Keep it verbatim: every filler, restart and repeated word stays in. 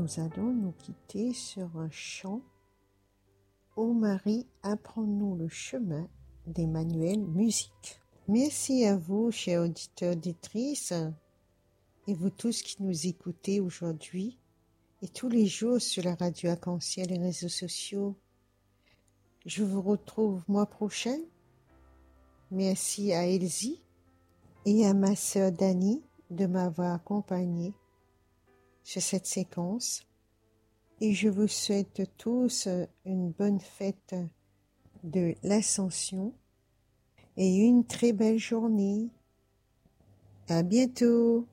nous allons nous quitter sur un chant. Ô Marie, apprends-nous le chemin d'Emmanuel Musique. Merci à vous, chers auditeurs, auditrices, et vous tous qui nous écoutez aujourd'hui et tous les jours sur la radio Arc-en-Ciel et les réseaux sociaux. Je vous retrouve mois prochain. Merci à Elsie et à ma sœur Dani de m'avoir accompagnée sur cette séquence. Et je vous souhaite tous une bonne fête de l'Ascension et une très belle journée. À bientôt!